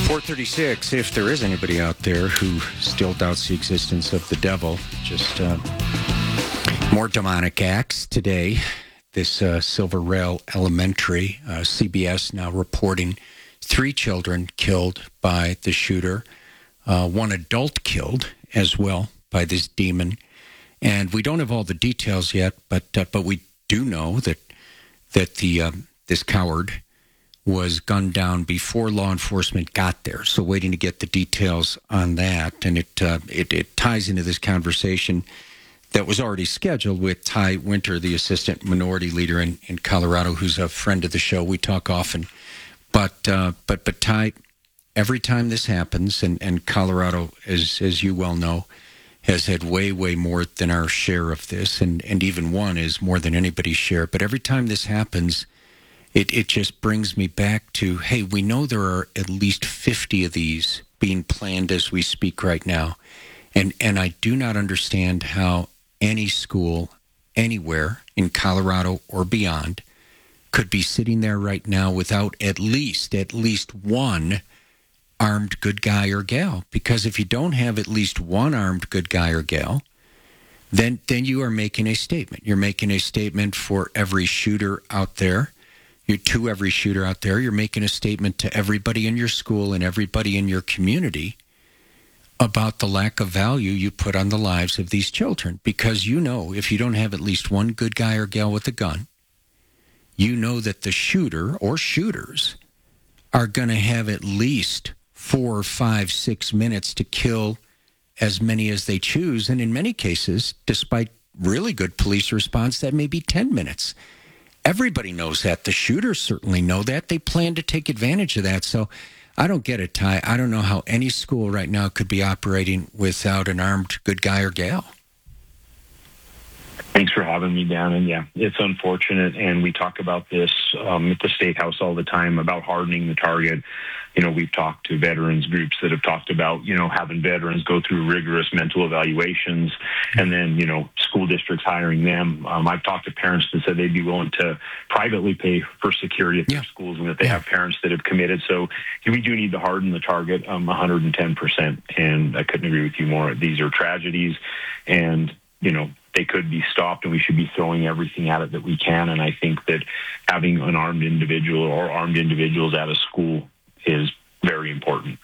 436, if there is anybody out there who still doubts the existence of the devil, just more demonic acts today. This Silver Rail Elementary, CBS now reporting 3 children killed by the shooter, 1 adult killed as well by this demon. And we don't have all the details yet, but we do know that this coward was gunned down before law enforcement got there. So waiting to get the details on that. And it ties into this conversation that was already scheduled with Ty Winter, the assistant minority leader in Colorado, who's a friend of the show. We talk often. But Ty, every time this happens, and Colorado, as you well know, has had way more than our share of this, and even one is more than anybody's share. But every time this happens, it just brings me back to, hey, we know there are at least 50 of these being planned as we speak right now. And I do not understand how any school anywhere in Colorado or beyond could be sitting there right now without at least one armed good guy or gal. Because if you don't have at least one armed good guy or gal, then you are making a statement. You're making a statement for every shooter out there. To every shooter out there, you're making a statement to everybody in your school and everybody in your community about the lack of value you put on the lives of these children. Because you know, if you don't have at least one good guy or gal with a gun, you know that the shooter or shooters are going to have at least 4, 5, 6 minutes to kill as many as they choose. And in many cases, despite really good police response, that may be 10 minutes. Everybody knows that. The shooters certainly know that. They plan to take advantage of that. So I don't get it, Ty. I don't know how any school right now could be operating without an armed good guy or gal. Thanks for having me, Dan. And yeah, it's unfortunate. And we talk about this at the State House all the time about hardening the target. You know, we've talked to veterans groups that have talked about, having veterans go through rigorous mental evaluations and then, school districts hiring them. I've talked to parents that said they'd be willing to privately pay for security at their schools and that they have parents that have committed. So we do need to harden the target 110%. And I couldn't agree with you more. These are tragedies and, they could be stopped and we should be throwing everything at it that we can. And I think that having an armed individual or armed individuals at a school is very important.